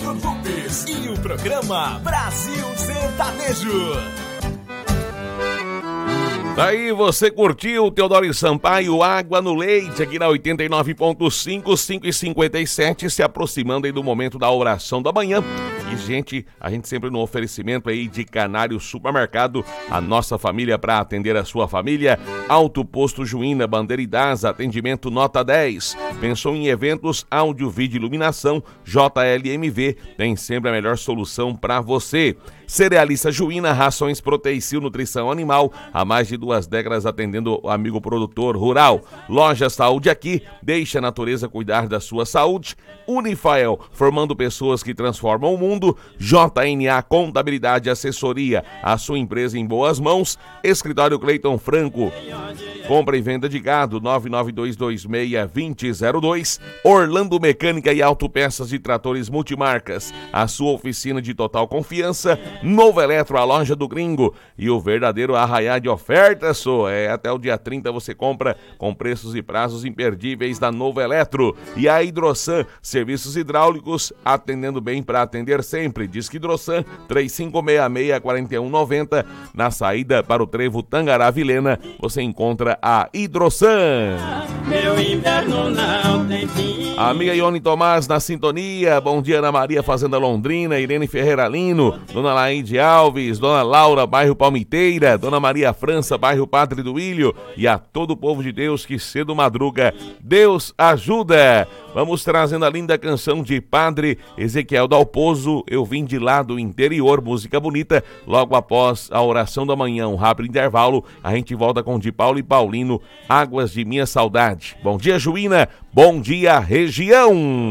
Júnior Lopes e o programa Brasil Sertanejo. Daí você curtiu Teodoro e Sampaio, Água no Leite, aqui na 89.5, 5h57, se aproximando aí do momento da oração da manhã. E, gente, a gente sempre no oferecimento aí de Canário Supermercado, a nossa família para atender a sua família. Auto Posto Juína, Bandeira e Daza, atendimento nota 10. Pensou em eventos, áudio, vídeo, iluminação, JLMV, tem sempre a melhor solução para você. Cerealista Juína, rações Proteicil, nutrição animal, há mais de 2 décadas atendendo o amigo produtor rural. Loja Saúde Aqui, deixa a natureza cuidar da sua saúde. Unifael, formando pessoas que transformam o mundo. JNA Contabilidade e Assessoria, a sua empresa em boas mãos. Escritório Cleiton Franco, compra e venda de gado, 99226-2002. Orlando Mecânica e Autopeças de Tratores Multimarcas, a sua oficina de total confiança. Novo Eletro, a loja do gringo, e o verdadeiro arraiá de ofertas, até o dia 30 você compra com preços e prazos imperdíveis da Novo Eletro. E a Hidrosan, serviços hidráulicos, atendendo bem para atender sempre. Diz que Hidrosan, 3566-4190, na saída para o trevo Tangará Vilhena, você encontra a Hidrosan. Meu inverno não tem fim. A amiga Ione Tomás na sintonia. Bom dia, Ana Maria, Fazenda Londrina, Irene Ferreira Lino, Dona Laide Alves, Dona Laura, bairro Palmiteira, Dona Maria França, bairro Padre do Ilho, e a todo o povo de Deus que cedo madruga, Deus ajuda. Vamos trazendo a linda canção de Padre Ezequiel Dalpozo, Eu Vim de Lá do Interior, música bonita. Logo após a oração da manhã, um rápido intervalo, a gente volta com de Paulo e Paulino, Águas de Minha Saudade. Bom dia, Juína, bom dia, região.